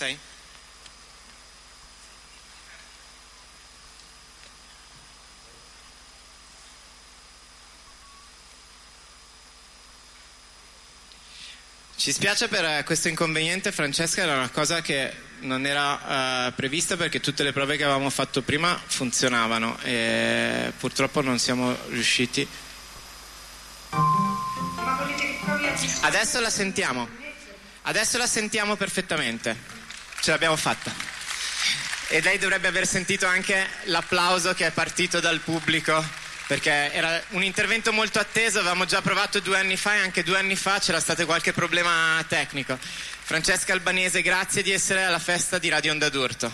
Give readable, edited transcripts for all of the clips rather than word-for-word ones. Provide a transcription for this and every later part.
sei? Ci spiace per questo inconveniente, Francesca, era una cosa che non era prevista perché tutte le prove che avevamo fatto prima funzionavano e purtroppo non siamo riusciti. Adesso la sentiamo perfettamente, ce l'abbiamo fatta. E lei dovrebbe aver sentito anche l'applauso che è partito dal pubblico, perché era un intervento molto atteso, avevamo già provato 2 anni fa e anche 2 anni fa c'era stato qualche problema tecnico. Francesca Albanese, grazie di essere alla festa di Radio Onda d'Urto.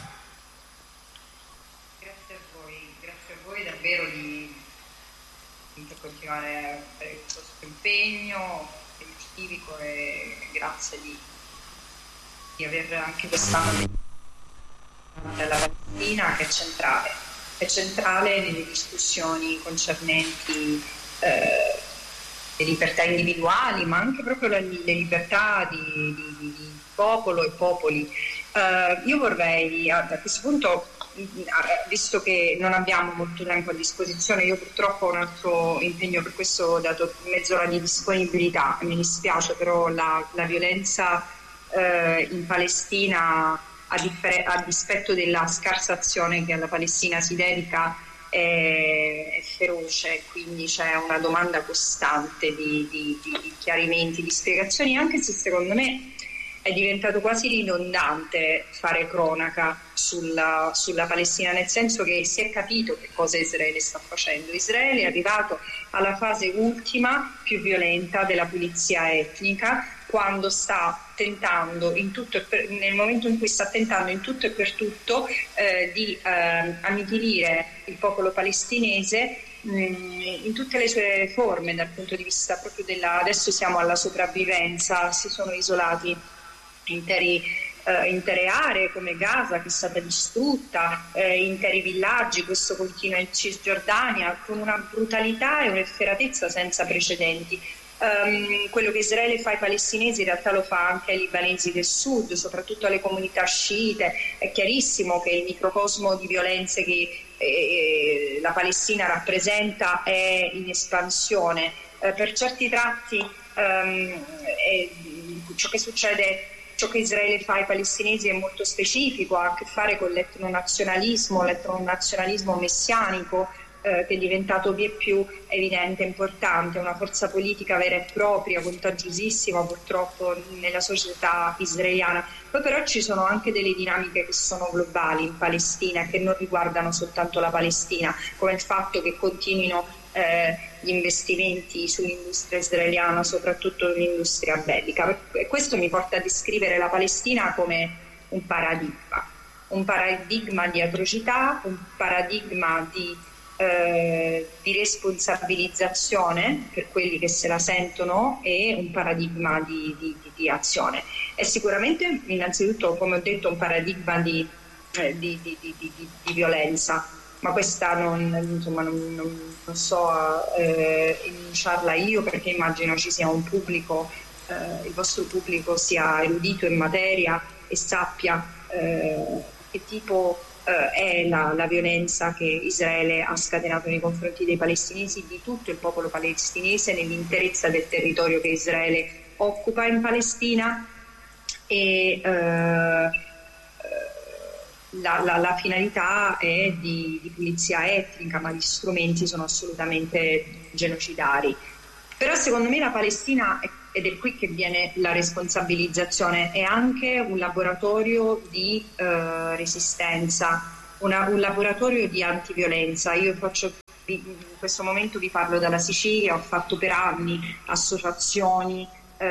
Grazie a voi davvero di continuare per il vostro impegno civico e grazie di aver anche quest'anno della Palestina che è centrale nelle discussioni concernenti le libertà individuali, ma anche proprio le libertà di popolo e popoli. Io vorrei a questo punto, visto che non abbiamo molto tempo a disposizione, io purtroppo ho un altro impegno, per questo ho dato mezz'ora di disponibilità, mi dispiace, però la violenza in Palestina, a dispetto della scarsa azione che alla Palestina si dedica, è feroce, quindi c'è una domanda costante di chiarimenti, di spiegazioni, anche se secondo me è diventato quasi ridondante fare cronaca sulla Palestina, nel senso che si è capito che cosa Israele sta facendo. Israele è arrivato alla fase ultima, più violenta, della pulizia etnica, quando sta tentando nel momento in cui sta tentando in tutto e per tutto di annichilire il popolo palestinese in tutte le sue forme, dal punto di vista proprio adesso siamo alla sopravvivenza, si sono isolati intere aree come Gaza, che è stata distrutta, interi villaggi, questo continua in Cisgiordania, con una brutalità e un'efferatezza senza precedenti. Quello che Israele fa ai palestinesi in realtà lo fa anche ai libanesi del sud, soprattutto alle comunità sciite. È chiarissimo che il microcosmo di violenze che la Palestina rappresenta è in espansione. Per certi tratti ciò che succede, ciò che Israele fa ai palestinesi è molto specifico, ha a che fare con l'etnonazionalismo messianico, che è diventato via più evidente e importante, una forza politica vera e propria, contagiosissima purtroppo nella società israeliana. Poi però ci sono anche delle dinamiche che sono globali in Palestina, che non riguardano soltanto la Palestina, come il fatto che continuino gli investimenti sull'industria israeliana, soprattutto l'industria bellica. E questo mi porta a descrivere la Palestina come un paradigma di atrocità, un paradigma di responsabilizzazione per quelli che se la sentono e un paradigma di azione. È sicuramente innanzitutto, come ho detto, un paradigma di violenza, ma questa non so enunciarla io, perché immagino ci sia un pubblico, il vostro pubblico sia erudito in materia e sappia che tipo è la violenza che Israele ha scatenato nei confronti dei palestinesi, di tutto il popolo palestinese nell'interezza del territorio che Israele occupa in Palestina, e la finalità è di pulizia etnica, ma gli strumenti sono assolutamente genocidari. Però secondo me la Palestina, ed è qui che viene la responsabilizzazione, è anche un laboratorio di resistenza, un laboratorio di antiviolenza. Io in questo momento vi parlo dalla Sicilia, ho fatto per anni associazioni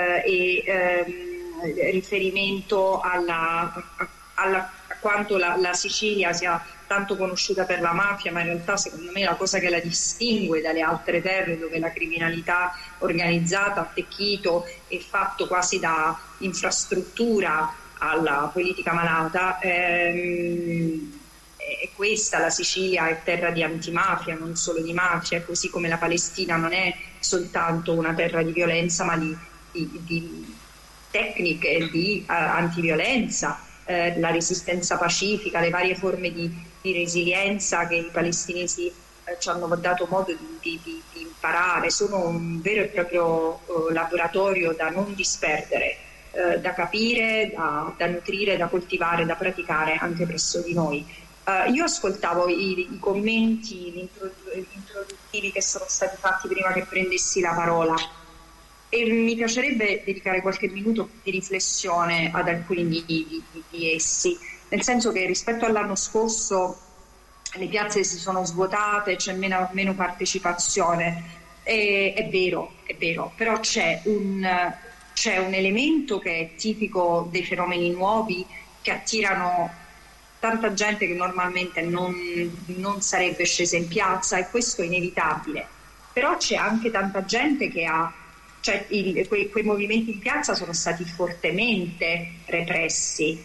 riferimento a quanto la Sicilia sia tanto conosciuta per la mafia, ma in realtà secondo me la cosa che la distingue dalle altre terre dove la criminalità organizzata ha attecchito e fatto quasi da infrastruttura alla politica malata, è questa. La Sicilia è terra di antimafia, non solo di mafia, così come la Palestina non è soltanto una terra di violenza, ma di tecniche di antiviolenza. la resistenza pacifica, le varie forme di resilienza che i palestinesi ci hanno dato modo di imparare. Sono un vero e proprio laboratorio da non disperdere, da capire, da nutrire, da coltivare, da praticare anche presso di noi. Io ascoltavo i commenti introduttivi che sono stati fatti prima che prendessi la parola e mi piacerebbe dedicare qualche minuto di riflessione ad alcuni di essi, nel senso che rispetto all'anno scorso le piazze si sono svuotate, c'è meno partecipazione, è vero, però c'è un elemento che è tipico dei fenomeni nuovi che attirano tanta gente che normalmente non sarebbe scesa in piazza, e questo è inevitabile. Però c'è anche tanta gente che quei movimenti in piazza sono stati fortemente repressi,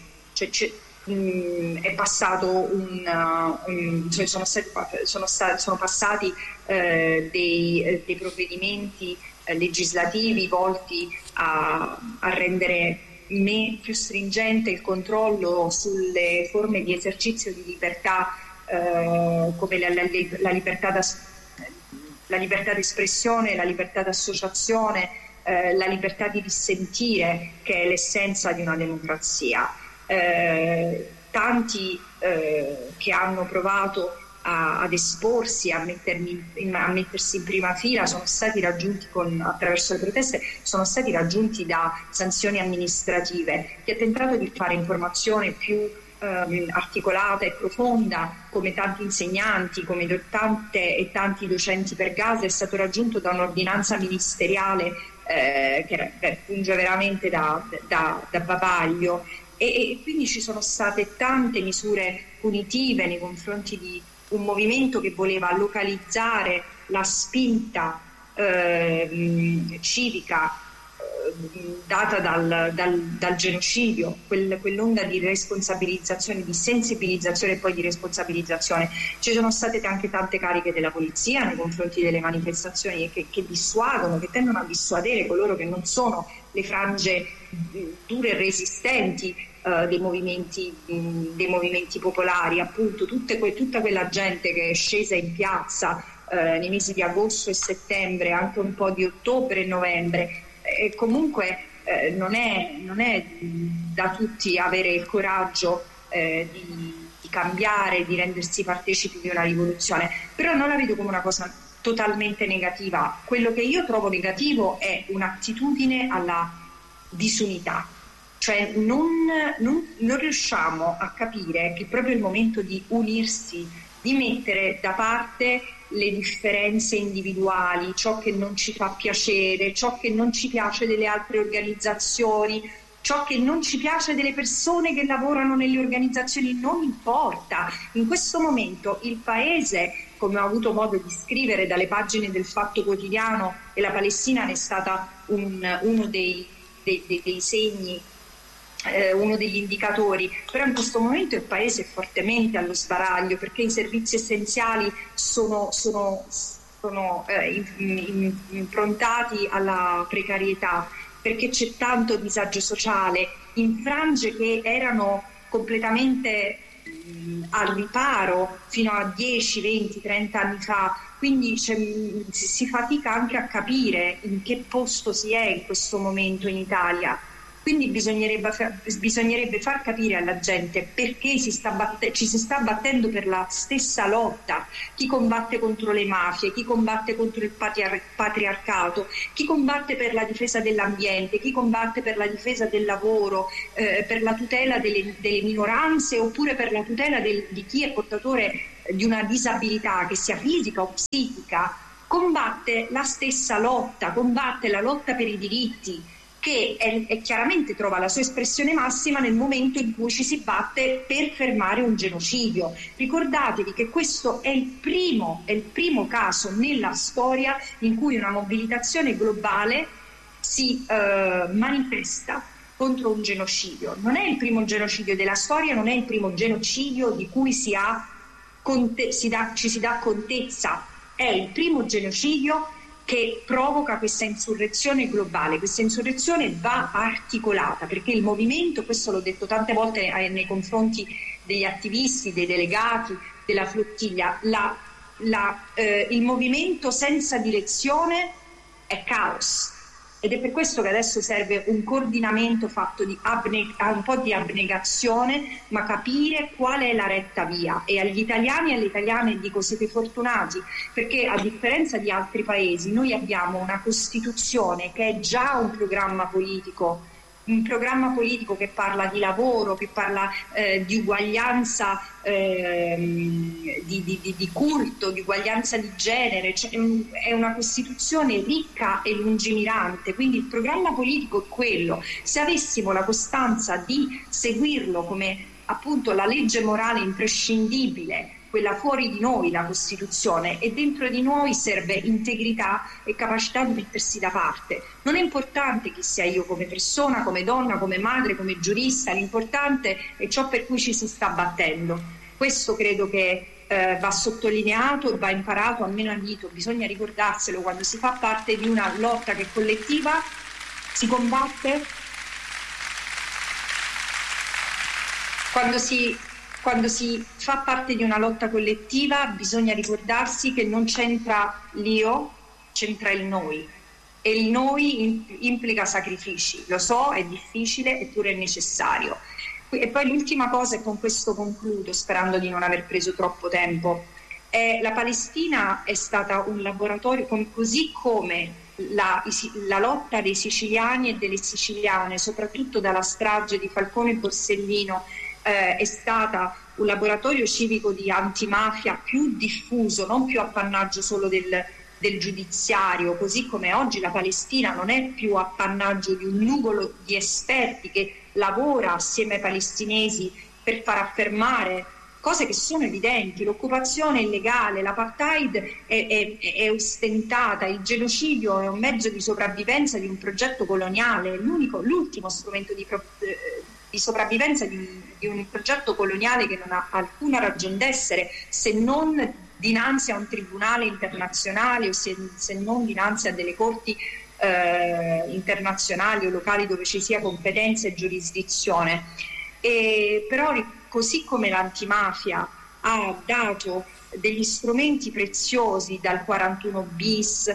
è passato sono passati dei provvedimenti legislativi volti a rendere più stringente il controllo sulle forme di esercizio di libertà, come la libertà d'espressione, la libertà d'associazione, la libertà di dissentire, che è l'essenza di una democrazia. Tanti che hanno provato ad esporsi, a mettersi in prima fila, sono stati raggiunti attraverso le proteste, sono stati raggiunti da sanzioni amministrative. Chi ha tentato di fare informazione più articolata e profonda, come tanti insegnanti, come tante e tanti docenti per Gaza, è stato raggiunto da un'ordinanza ministeriale che funge veramente da bavaglio, e quindi ci sono state tante misure punitive nei confronti di un movimento che voleva localizzare la spinta civica data dal genocidio, quell'onda di responsabilizzazione, di sensibilizzazione e poi di responsabilizzazione. Ci sono state anche tante cariche della polizia nei confronti delle manifestazioni che dissuadono, che tendono a dissuadere coloro che non sono le frange dure e resistenti dei movimenti popolari, appunto tutta quella gente che è scesa in piazza nei mesi di agosto e settembre, anche un po' di ottobre e novembre. E comunque non è da tutti avere il coraggio di cambiare, di rendersi partecipi di una rivoluzione, però non la vedo come una cosa totalmente negativa. Quello che io trovo negativo è un'attitudine alla disunità, cioè non riusciamo a capire che è proprio il momento di unirsi, di mettere da parte le differenze individuali, ciò che non ci fa piacere, ciò che non ci piace delle altre organizzazioni, ciò che non ci piace delle persone che lavorano nelle organizzazioni, non importa. In questo momento il Paese, come ho avuto modo di scrivere dalle pagine del Fatto Quotidiano, e la Palestina ne è stata uno dei segni, uno degli indicatori, però in questo momento il Paese è fortemente allo sbaraglio, perché i servizi essenziali sono improntati alla precarietà, perché c'è tanto disagio sociale in frange che erano completamente al riparo fino a 10, 20, 30 anni fa, quindi si fatica anche a capire in che posto si è in questo momento in Italia. Quindi bisognerebbe far capire alla gente perché ci si sta battendo per la stessa lotta. Chi combatte contro le mafie, chi combatte contro il patriarcato, chi combatte per la difesa dell'ambiente, chi combatte per la difesa del lavoro, per la tutela delle minoranze, oppure per la tutela di chi è portatore di una disabilità, che sia fisica o psichica, combatte la stessa lotta, combatte la lotta per i diritti, che chiaramente trova la sua espressione massima nel momento in cui ci si batte per fermare un genocidio. Ricordatevi che questo è il primo caso nella storia in cui una mobilitazione globale si manifesta contro un genocidio. Non è il primo genocidio della storia, non è il primo genocidio di cui ci si dà contezza, è il primo genocidio che provoca questa insurrezione globale. Questa insurrezione va articolata, perché il movimento, questo l'ho detto tante volte nei confronti degli attivisti, dei delegati, della flottiglia, il movimento senza direzione è caos. Ed è per questo che adesso serve un coordinamento fatto di un po' di abnegazione, ma capire qual è la retta via. E agli italiani e alle italiane dico: siete fortunati, perché a differenza di altri paesi noi abbiamo una Costituzione che è già un programma politico che parla di lavoro, che parla di uguaglianza di culto, di uguaglianza di genere, cioè, è una Costituzione ricca e lungimirante, quindi il programma politico è quello. Se avessimo la costanza di seguirlo come appunto la legge morale imprescindibile, quella fuori di noi, la Costituzione, e dentro di noi serve integrità e capacità di mettersi da parte. Non è importante chi sia io come persona, come donna, come madre, come giurista, l'importante è ciò per cui ci si sta battendo. Questo credo che va sottolineato e va imparato, almeno a Nito, bisogna ricordarselo quando si fa parte di una lotta che è collettiva, si combatte, quando si fa parte di una lotta collettiva bisogna ricordarsi che non c'entra l'io, c'entra il noi. E il noi implica sacrifici, lo so, è difficile eppure è necessario. E poi l'ultima cosa, e con questo concludo sperando di non aver preso troppo tempo, la Palestina è stata un laboratorio, così come la lotta dei siciliani e delle siciliane, soprattutto dalla strage di Falcone e Borsellino, è stata un laboratorio civico di antimafia più diffuso, non più appannaggio solo del giudiziario, così come oggi la Palestina non è più appannaggio di un nucleo di esperti che lavora assieme ai palestinesi per far affermare cose che sono evidenti. L'occupazione è illegale, l'apartheid è ostentata, il genocidio è un mezzo di sopravvivenza di un progetto coloniale, l'ultimo strumento di sopravvivenza di un progetto coloniale che non ha alcuna ragion d'essere se non dinanzi a un tribunale internazionale o se non dinanzi a delle corti internazionali o locali dove ci sia competenza e giurisdizione. Però così come l'antimafia ha dato degli strumenti preziosi dal 41 bis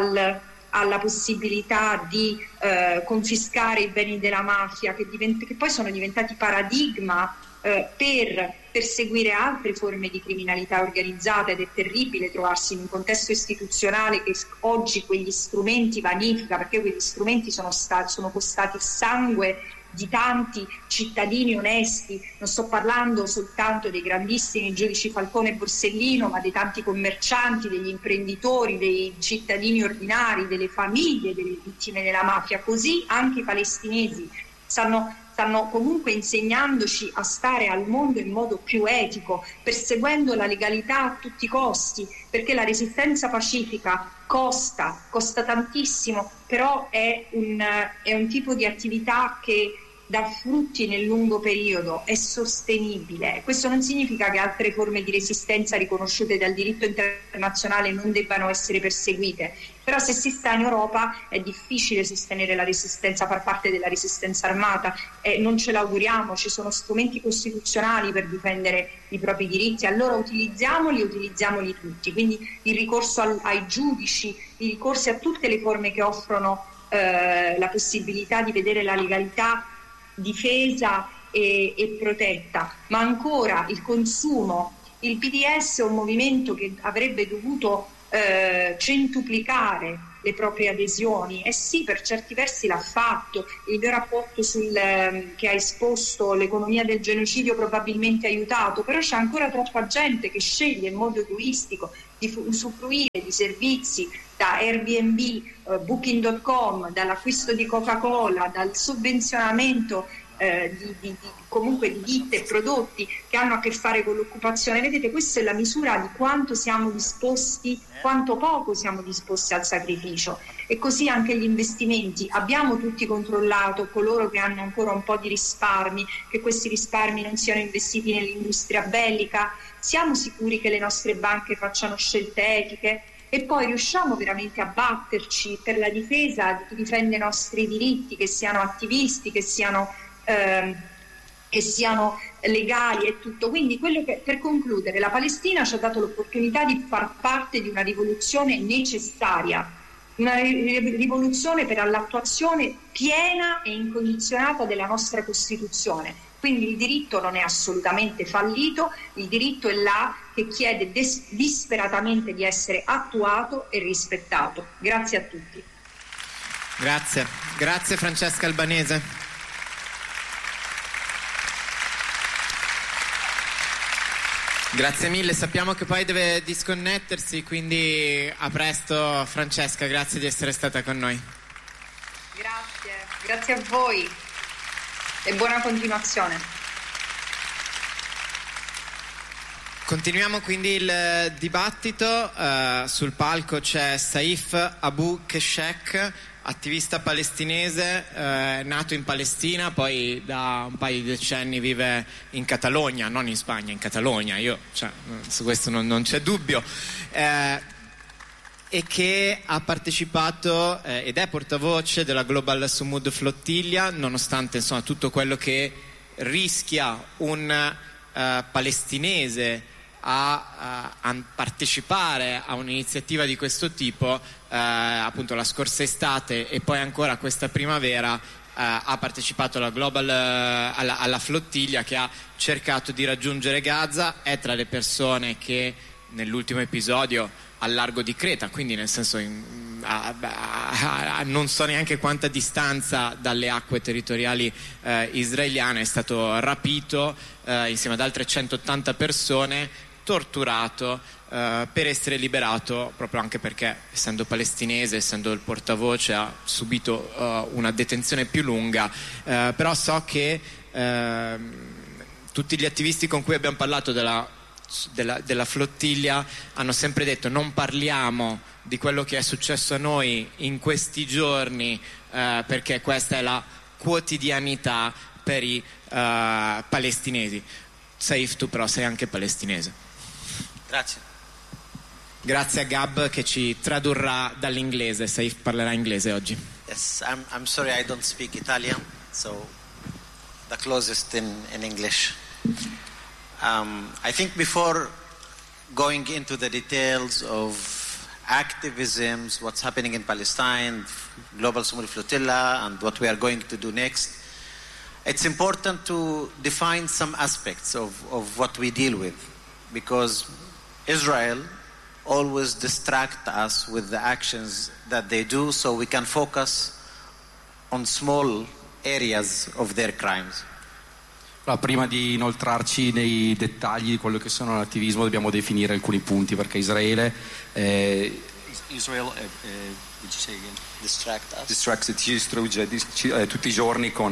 alla possibilità di confiscare i beni della mafia, che poi sono diventati paradigma per perseguire altre forme di criminalità organizzata, ed è terribile trovarsi in un contesto istituzionale che oggi quegli strumenti vanifica, perché quegli strumenti sono costati sangue di tanti cittadini onesti. Non sto parlando soltanto dei grandissimi giudici Falcone e Borsellino, ma dei tanti commercianti, degli imprenditori, dei cittadini ordinari, delle famiglie delle vittime della mafia. Così anche i palestinesi stanno comunque insegnandoci a stare al mondo in modo più etico, perseguendo la legalità a tutti i costi, perché la resistenza pacifica costa tantissimo, però è un tipo di attività che dà frutti nel lungo periodo, è sostenibile. Questo non significa che altre forme di resistenza riconosciute dal diritto internazionale non debbano essere perseguite, però se si sta in Europa è difficile sostenere la resistenza, far parte della resistenza armata, non ce l'auguriamo. Ci sono strumenti costituzionali per difendere i propri diritti, allora utilizziamoli tutti, quindi il ricorso ai giudici, i ricorsi a tutte le forme che offrono la possibilità di vedere la legalità difesa e protetta, ma ancora il consumo. Il BDS è un movimento che avrebbe dovuto centuplicare le proprie adesioni, e sì, per certi versi l'ha fatto. Il mio rapporto che ha esposto l'economia del genocidio probabilmente ha aiutato, però c'è ancora troppa gente che sceglie in modo egoistico di usufruire di servizi da Airbnb, Booking.com, dall'acquisto di Coca-Cola, dal sovvenzionamento comunque di ditte e prodotti che hanno a che fare con l'occupazione. Vedete, questa è la misura di quanto siamo disposti, quanto poco siamo disposti al sacrificio. E così anche gli investimenti. Abbiamo tutti controllato coloro che hanno ancora un po' di risparmi, che questi risparmi non siano investiti nell'industria bellica. Siamo sicuri che le nostre banche facciano scelte etiche? e poi riusciamo veramente a batterci per la difesa di chi difende i nostri diritti, che siano attivisti, che siano legali e tutto. Quindi per concludere, la Palestina ci ha dato l'opportunità di far parte di una rivoluzione necessaria, una rivoluzione per l'attuazione piena e incondizionata della nostra Costituzione. Quindi il diritto non è assolutamente fallito, il diritto è là che chiede disperatamente di essere attuato e rispettato. Grazie a tutti. Grazie Francesca Albanese. Grazie mille, sappiamo che poi deve disconnettersi, quindi a presto Francesca, grazie di essere stata con noi. Grazie a voi e buona continuazione. Continuiamo quindi il dibattito. Sul palco c'è Saif Abu Keshek, attivista palestinese, nato in Palestina, poi da un paio di decenni vive in Catalogna, non in Spagna, in Catalogna, su questo non c'è dubbio, e che ha partecipato ed è portavoce della Global Sumud Flottiglia, nonostante insomma tutto quello che rischia un palestinese a partecipare a un'iniziativa di questo tipo. Appunto la scorsa estate e poi ancora questa primavera ha partecipato alla flottiglia che ha cercato di raggiungere Gaza. È tra le persone che nell'ultimo episodio al largo di Creta, quindi nel senso non so neanche quanta distanza dalle acque territoriali israeliane, è stato rapito insieme ad altre 180 persone, torturato per essere liberato, proprio anche perché essendo palestinese, essendo il portavoce, ha subito una detenzione più lunga. Però so che tutti gli attivisti con cui abbiamo parlato della flottiglia hanno sempre detto: non parliamo di quello che è successo a noi in questi giorni, perché questa è la quotidianità per i palestinesi. Saif, tu però sei anche palestinese. Grazie a Gab che ci tradurrà dall'inglese. Saif parlerà inglese oggi. Yes, I'm sorry I don't speak Italian, so the closest in English. I think before going into the details of activisms, what's happening in Palestine, Global Sumud Flotilla, and what we are going to do next, it's important to define some aspects of what we deal with, because Israel always distract us with the actions that they do, so we can focus on small areas of their crimes. Prima di inoltrarci nei dettagli di quello che sono l'attivismo, dobbiamo definire alcuni punti, perché Israele distrugge tutti i giorni con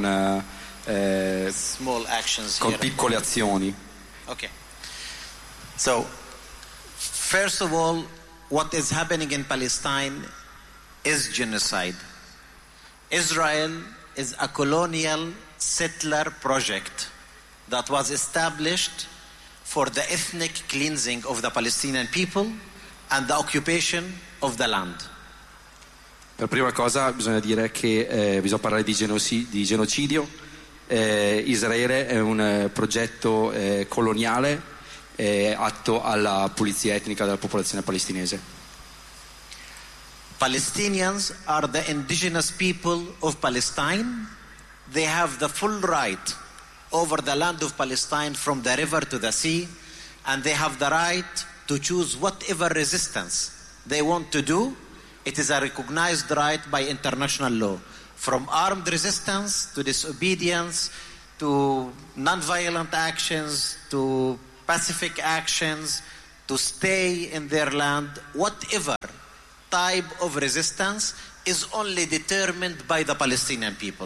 small actions con piccole azioni. Okay. So, first of all, what is happening in Palestine is genocide. Israel is a colonial settler project that was established for the ethnic cleansing of the Palestinian people and the occupation of the land. Per prima cosa bisogna dire che bisogna parlare di genocidio. Israele è un progetto coloniale atto alla pulizia etnica della popolazione palestinese. Palestinians are the indigenous people of Palestine. They have the full right over the land of Palestine from the river to the sea, and they have the right to choose whatever resistance they want to do. It is a recognized right by international law, from armed resistance to disobedience to non-violent actions to pacific actions to stay in their land. Whatever type of resistance is only determined by the Palestinian people.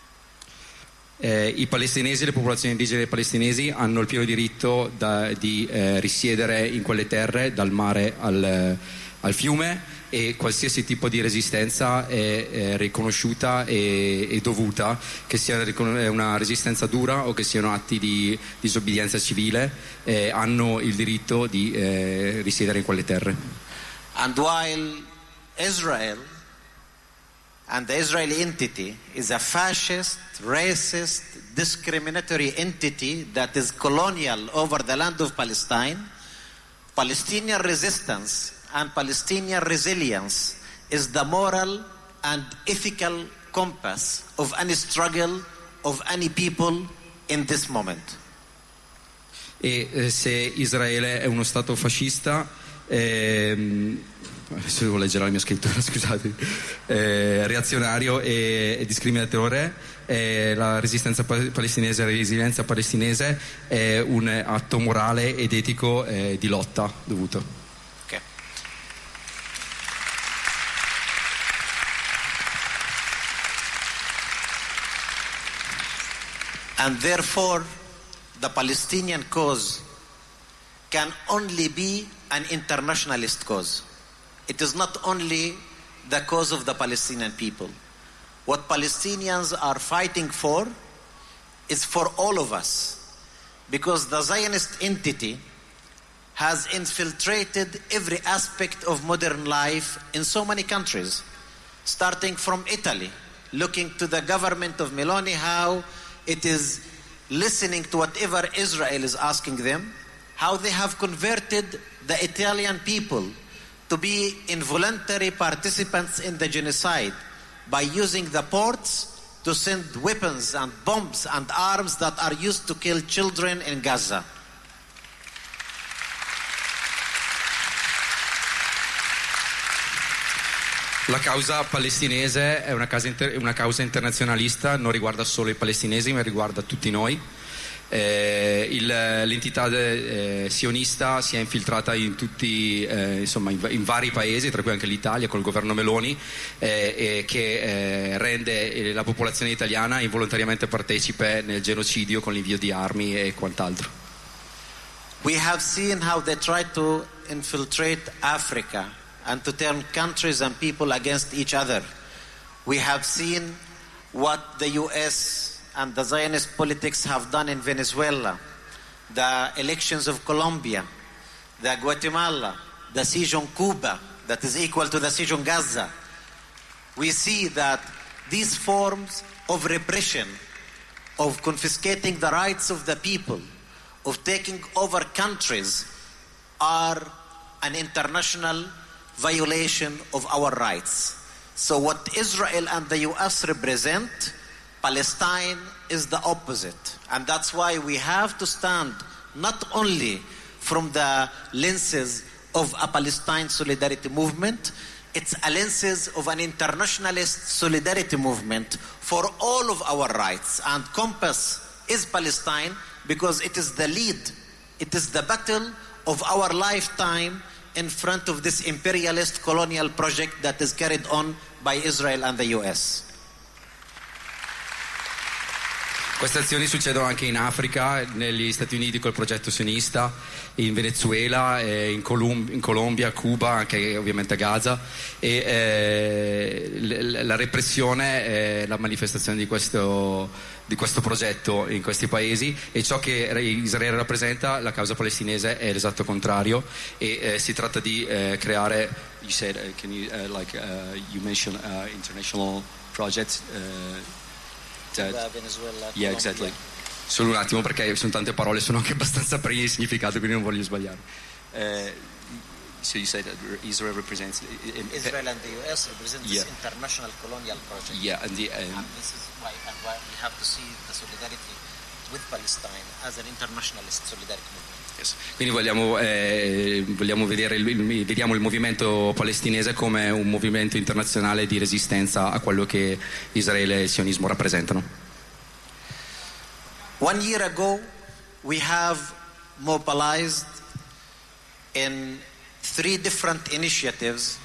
I palestinesi, le popolazioni indigene palestinesi hanno il pieno diritto di risiedere in quelle terre, dal mare al fiume, e qualsiasi tipo di resistenza è riconosciuta e dovuta, che sia una resistenza dura o che siano atti di disobbedienza civile, hanno il diritto di risiedere in quelle terre. And while Israel and the Israeli entity is a fascist, racist, discriminatory entity that is colonial over the land of Palestine, Palestinian resistance and Palestinian resilience is the moral and ethical compass of any struggle of any people in this moment. E se Israele è uno stato fascista, adesso devo leggere la mia scrittura, scusate, reazionario e discriminatore, la resistenza palestinese, la resilienza palestinese è un atto morale ed etico di lotta dovuto. Okay. And therefore, the Palestinian cause can only be an internationalist cause. It is not only the cause of the Palestinian people. What Palestinians are fighting for is for all of us, because the Zionist entity has infiltrated every aspect of modern life in so many countries, starting from Italy, looking to the government of Meloni, how it is listening to whatever Israel is asking them, how they have converted the Italian people to be involuntary participants in the genocide by using the ports to send weapons and bombs and arms that are used to kill children in Gaza. La causa palestinese è una causa internazionalista, non riguarda solo i palestinesi ma riguarda tutti noi. L'entità sionista si è infiltrata in tutti, insomma, in vari paesi, tra cui anche l'Italia col governo Meloni, che rende la popolazione italiana involontariamente partecipe nel genocidio con l'invio di armi e quant'altro. We have seen how they try to infiltrate Africa and to turn countries and people against each other. We have seen what the US and the Zionist politics have done in Venezuela, the elections of Colombia, the Guatemala, the siege on Cuba that is equal to the siege on Gaza. We see that these forms of repression, of confiscating the rights of the people, of taking over countries, are an international violation of our rights. So what Israel and the US represent, Palestine is the opposite. And that's why we have to stand not only from the lenses of a Palestine solidarity movement, it's a lenses of an internationalist solidarity movement for all of our rights. And compass is Palestine because it is the lead, it is the battle of our lifetime in front of this imperialist colonial project that is carried on by Israel and the US. Queste azioni succedono anche in Africa, negli Stati Uniti col progetto sionista, in Venezuela, in Colombia, Cuba, anche ovviamente a Gaza, e la repressione è la manifestazione di questo progetto in questi paesi, e ciò che Israele rappresenta, la causa palestinese, è l'esatto contrario, e si tratta di creare, you said, you mentioned international projects, Venezuela, yeah, exactly. Solo un attimo, perché sono tante parole, sono anche abbastanza prive di significato, quindi non voglio sbagliare. So you say that Israel represents Israel and the US represent this international colonial project. Yeah, and this is why we have to see the solidarity with Palestine as an internationalist solidarity movement. Yes. Quindi vogliamo vedere vediamo il movimento palestinese come un movimento internazionale di resistenza a quello che Israele e il sionismo rappresentano. 1 year ago we have mobilized in 3 different initiatives